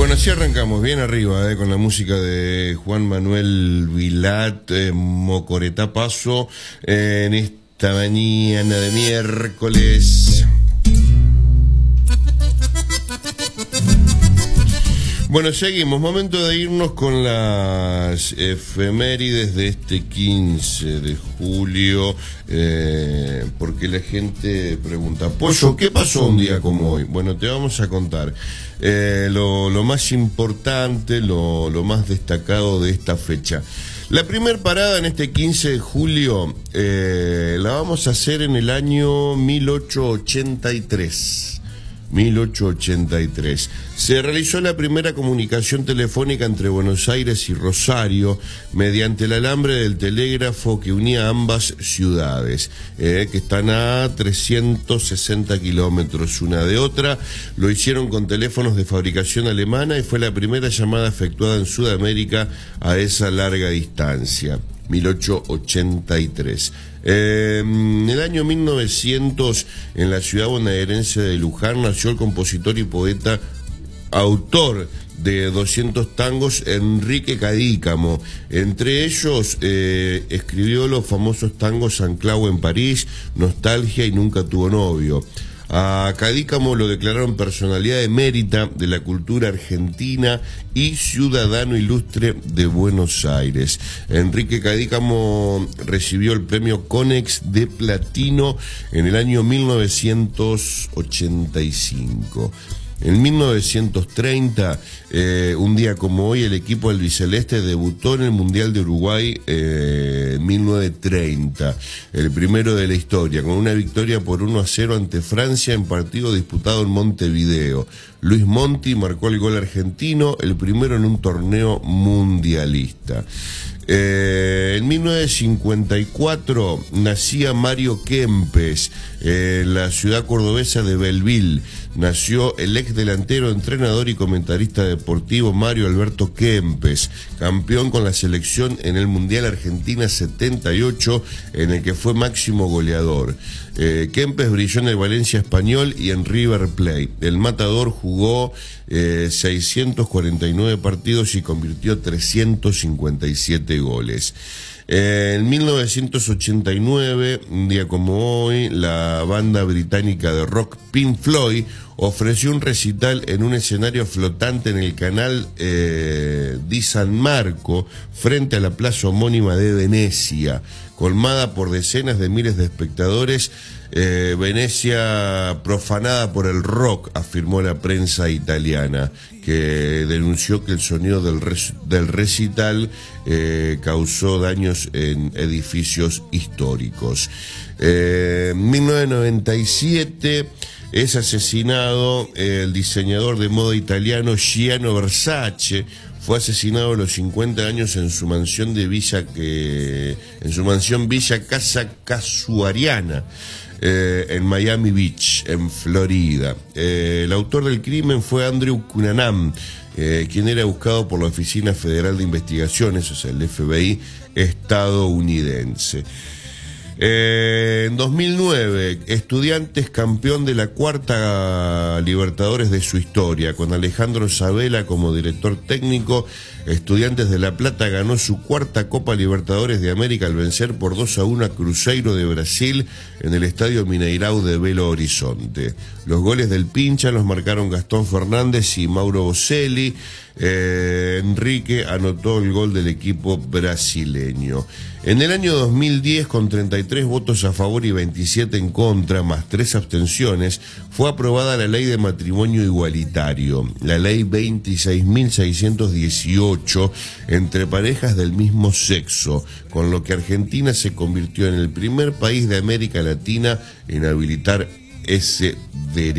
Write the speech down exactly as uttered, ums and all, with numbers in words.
Bueno, así arrancamos, bien arriba, eh, con la música de Juan Manuel Vilat, eh, Mocoretá Paso, eh, en esta mañana de miércoles. Bueno, seguimos, momento de irnos con las efemérides de este quince de julio, eh, porque la gente pregunta, Pollo, ¿qué pasó un día como hoy? Bueno, te vamos a contar eh, lo, lo más importante, lo, lo más destacado de esta fecha. La primer parada en este quince de julio eh, la vamos a hacer en el año mil ochocientos ochenta y tres. mil ochocientos ochenta y tres. Se realizó la primera comunicación telefónica entre Buenos Aires y Rosario mediante el alambre del telégrafo que unía ambas ciudades, eh, que están a trescientos sesenta kilómetros una de otra. Lo hicieron con teléfonos de fabricación alemana y fue la primera llamada efectuada en Sudamérica a esa larga distancia. mil ochocientos ochenta y tres. Eh, en el año mil novecientos, en la ciudad bonaerense de Luján, nació el compositor y poeta, autor de doscientos tangos, Enrique Cadícamo. Entre ellos eh, escribió los famosos tangos San Clau en París, Nostalgia y Nunca tuvo novio. A Cadícamo lo declararon personalidad emérita de la cultura argentina y ciudadano ilustre de Buenos Aires. Enrique Cadícamo recibió el premio Conex de Platino en el año mil novecientos ochenta y cinco. En mil novecientos treinta, eh, un día como hoy, el equipo albiceleste debutó en el Mundial de Uruguay eh, en mil novecientos treinta, el primero de la historia, con una victoria por uno a cero ante Francia en partido disputado en Montevideo. Luis Monti marcó el gol argentino, el primero en un torneo mundialista. Eh, en mil novecientos cincuenta y cuatro nacía Mario Kempes, eh, en la ciudad cordobesa de Belleville. Nació el ex delantero, entrenador y comentarista deportivo Mario Alberto Kempes, campeón con la selección en el Mundial Argentina setenta y ocho, en el que fue máximo goleador. Eh, Kempes brilló en el Valencia Español y en River Plate. El matador jugó eh, seiscientos cuarenta y nueve partidos y convirtió trescientos cincuenta y siete goles. Eh, en mil novecientos ochenta y nueve, un día como hoy, la banda británica de rock Pink Floyd ofreció un recital en un escenario flotante en el canal eh, di San Marco, frente a la plaza homónima de Venecia, colmada por decenas de miles de espectadores. Eh, Venecia profanada por el rock, afirmó la prensa italiana, que denunció que el sonido del, res, del recital eh, causó daños en edificios históricos. Eh, en mil novecientos noventa y siete es asesinado el diseñador de moda italiano Gianni Versace. Fue asesinado a los cincuenta años en su mansión de Villa que en su mansión Villa Casa Casuariana, eh, en Miami Beach, en Florida. Eh, el autor del crimen fue Andrew Cunanan, eh, quien era buscado por la Oficina Federal de Investigaciones, o sea, el F B I estadounidense. Eh, en dos mil nueve, Estudiantes campeón de la cuarta Libertadores de su historia, con Alejandro Sabella como director técnico. Estudiantes de La Plata ganó su cuarta Copa Libertadores de América al vencer por dos a uno a Cruzeiro de Brasil en el Estadio Mineirão de Belo Horizonte. Los goles del Pincha los marcaron Gastón Fernández y Mauro Boselli. Eh, Enrique anotó el gol del equipo brasileño. En el año dos mil diez, con treinta y tres votos a favor y veintisiete en contra, más tres abstenciones, fue aprobada la ley de matrimonio igualitario, la ley veintiséis mil seiscientos dieciocho, entre parejas del mismo sexo, con lo que Argentina se convirtió en el primer país de América Latina en habilitar ese derecho.